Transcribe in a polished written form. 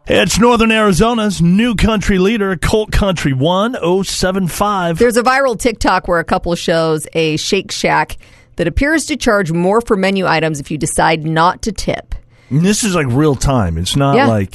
It's Northern Arizona's new country leader, Colt Country 1075. There's a viral TikTok where a couple shows a Shake Shack that appears to charge more for menu items if you decide not to tip. And this is like real time. It's not like